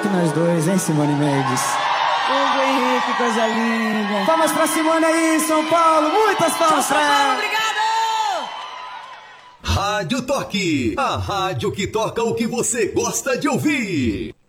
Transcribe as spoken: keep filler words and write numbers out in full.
que nós dois, hein, Simone Mendes? Hugo Henrique, coisa linda. Palmas pra Simone aí, São Paulo. Muitas palmas pra ela. Obrigado! Rádio Toque, a rádio que toca o que você gosta de ouvir.